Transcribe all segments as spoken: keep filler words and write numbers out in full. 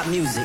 Music.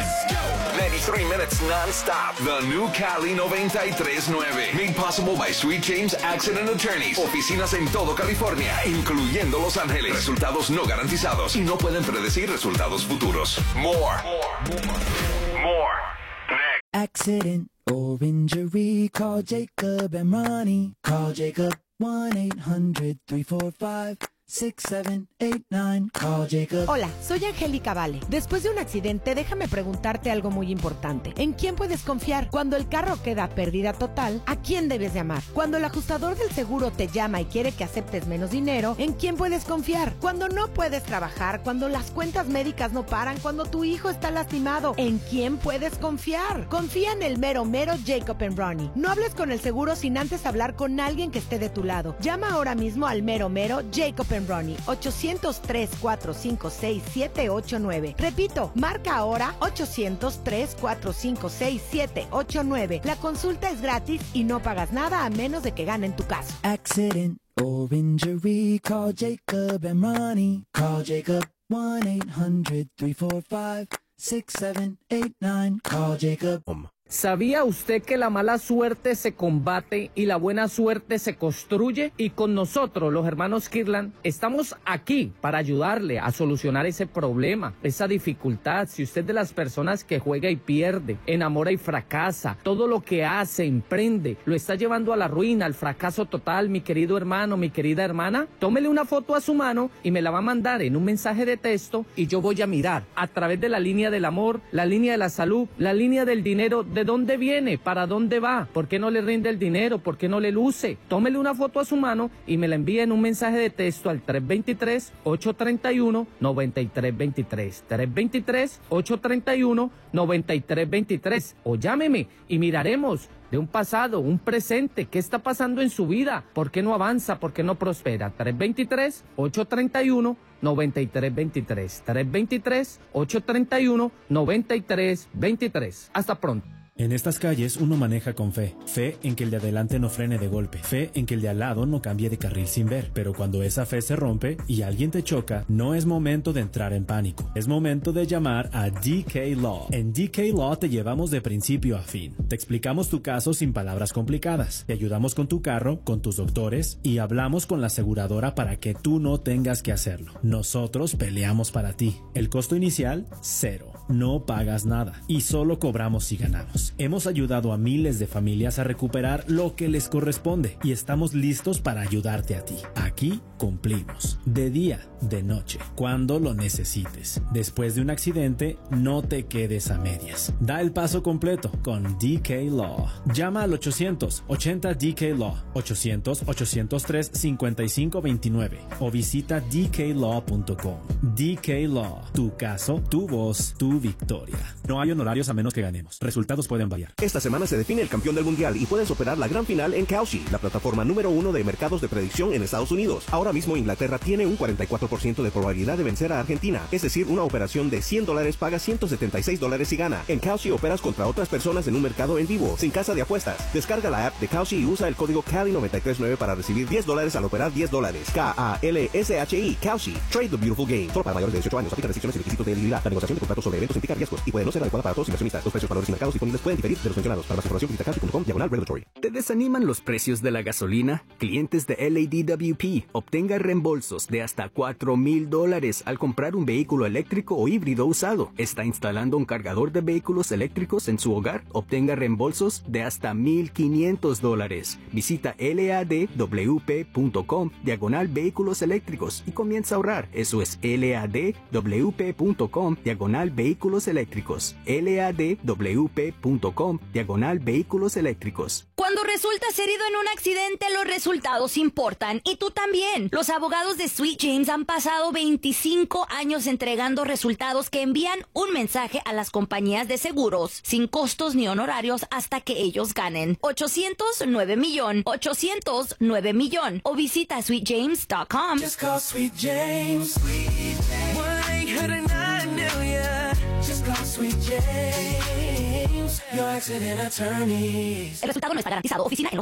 Yeah. ninety-three minutes non-stop. The new Cali noventa y tres punto nueve. Made possible by Sweet James Accident Attorneys. Oficinas en todo California, incluyendo Los Ángeles. Resultados no garantizados y no pueden predecir resultados futuros. More. More. More. More. Next. Accident or injury, call Jacob and Ronnie. Call Jacob one eight hundred three four five six seven eight nine. Call Jacob. Hola, soy Angélica Vale. Después de un accidente, déjame preguntarte algo muy importante. ¿En quién puedes confiar? Cuando el carro queda pérdida total, ¿a quién debes llamar? Cuando el ajustador del seguro te llama y quiere que aceptes menos dinero, ¿en quién puedes confiar? Cuando no puedes trabajar, cuando las cuentas médicas no paran, cuando tu hijo está lastimado, ¿en quién puedes confiar? Confía en el mero mero Jacob and Ronnie. No hables con el seguro sin antes hablar con alguien que esté de tu lado. Llama ahora mismo al mero mero Jacob and Ronnie, ochocientos tres cuatro cinco seis siete ocho nueve. Repito, marca ahora ochocientos tres cuatro cinco seis siete ocho nueve. La consulta es gratis y no pagas nada a menos de que ganen tu caso. Accident or injury, call Jacob and Ronnie. Call Jacob one eight hundred three four five six seven eight nine. Call Jacob. ¿Sabía usted que la mala suerte se combate y la buena suerte se construye? Y con nosotros, los hermanos Kirtland, estamos aquí para ayudarle a solucionar ese problema, esa dificultad. Si usted es de las personas que juega y pierde, enamora y fracasa, todo lo que hace, emprende, lo está llevando a la ruina, al fracaso total, mi querido hermano, mi querida hermana, tómele una foto a su mano y me la va a mandar en un mensaje de texto y yo voy a mirar a través de la línea del amor, la línea de la salud, la línea del dinero, de dónde viene, para dónde va, por qué no le rinde el dinero, por qué no le luce. Tómele una foto a su mano y me la envía en un mensaje de texto al tres dos tres, ocho tres uno, nueve tres dos tres, tres dos tres, ocho tres uno, nueve tres dos tres, o llámeme y miraremos de un pasado, un presente, qué está pasando en su vida, por qué no avanza, por qué no prospera. Tres dos tres, ocho tres uno, nueve tres dos tres, tres dos tres, ocho tres uno, nueve tres dos tres. Hasta pronto. En estas calles uno maneja con fe, fe en que el de adelante no frene de golpe, fe en que el de al lado no cambie de carril sin ver, pero cuando esa fe se rompe y alguien te choca, no es momento de entrar en pánico, es momento de llamar a D K Law. En D K Law te llevamos de principio a fin, te explicamos tu caso sin palabras complicadas, te ayudamos con tu carro, con tus doctores y hablamos con la aseguradora para que tú no tengas que hacerlo. Nosotros peleamos para ti. El costo inicial, cero, no pagas nada y solo cobramos si ganamos. Hemos ayudado a miles de familias a recuperar lo que les corresponde y estamos listos para ayudarte a ti. Aquí cumplimos, de día, de noche, cuando lo necesites. Después de un accidente, no te quedes a medias. Da el paso completo con D K Law. Llama al ochocientos ochenta D K Law, ochocientos, ochocientos tres, cincuenta y cinco veintinueve o visita d k law punto com. D K Law, tu caso, tu voz, tu victoria. No hay honorarios a menos que ganemos. Resultados pueden variar. Esta semana se define el campeón del mundial y puedes operar la gran final en Kalshi, la plataforma número uno de mercados de predicción en Estados Unidos. Ahora mismo Inglaterra tiene un cuarenta y cuatro por ciento de probabilidad de vencer a Argentina, es decir, una operación de cien dólares paga ciento setenta y seis dólares y gana. En Kalshi operas contra otras personas en un mercado en vivo, sin casa de apuestas. Descarga la app de Kalshi y usa el código Cali noventa y tres nueve para recibir diez dólares al operar diez dólares. K A L S H I, Kalshi. Trade the beautiful game. Solo para mayores de dieciocho años. Aplica restricciones y requisitos de elegibilidad. La negociación de contratos sobre eventos implica riesgos y puede no ser adecuada para todos los inversionistas. Los precios, valores y mercados disponibles pueden diferir de los mencionados. Para más información visita kalshi punto com diagonal regulatory. ¿Te desaniman los precios de la gasolina? Clientes de L A D W P obtenga reembolsos de hasta cuatro mil dólares al comprar un vehículo eléctrico o híbrido usado. ¿Está instalando un cargador de vehículos eléctricos en su hogar? Obtenga reembolsos de hasta mil quinientos dólares. Visita L A D W P punto com diagonal vehículos eléctricos y comienza a ahorrar. Eso es L A D W P punto com diagonal vehículos eléctricos. L A D W P punto com diagonal vehículos eléctricos. Cuando resultas herido en un accidente, los resultados importan, y tú también. Los abogados de Sweet James han pasado veinticinco años entregando resultados que envían un mensaje a las compañías de seguros, sin costos ni honorarios hasta que ellos ganen. ochocientos nueve millón, ochocientos nueve millón, o visita sweet james punto com. Just call Sweet James. Sweet James. one eight hundred nine million. Just call Sweet James. Your accident attorneys. El resultado no está garantizado. Oficina en Los Ángeles.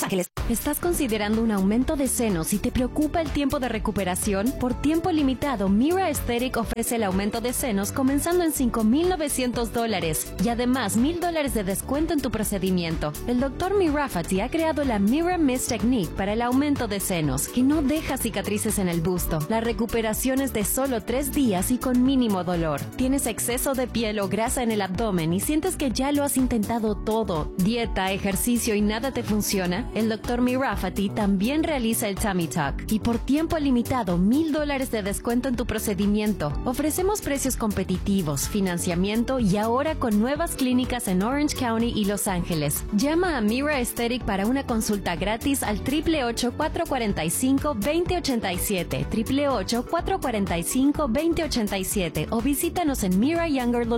¿Estás considerando un aumento de senos y te preocupa el tiempo de recuperación? Por tiempo limitado, Mira Aesthetic ofrece el aumento de senos comenzando en cinco mil novecientos dólares y además mil dólares de descuento en tu procedimiento. El doctor Mirafati ha creado la Mira Mist Technique para el aumento de senos, que no deja cicatrices en el busto. La recuperación es de solo tres días y con mínimo dolor. ¿Tienes exceso de piel o grasa en el abdomen y sientes que ya lo has intentado todo? ¿Dieta, ejercicio y nada te funciona? El doctor Mirafati también realiza el Tummy Tuck y por tiempo limitado mil dólares de descuento en tu procedimiento. Ofrecemos precios competitivos, financiamiento y ahora con nuevas clínicas en Orange County y Los Ángeles. Llama a Mira Aesthetic para una consulta gratis al ocho ocho ocho, cuatro cuatro cinco, dos cero ocho siete, ocho ocho ocho, cuatro cuatro cinco, dos cero ocho siete o visítanos en Mira Younger Location.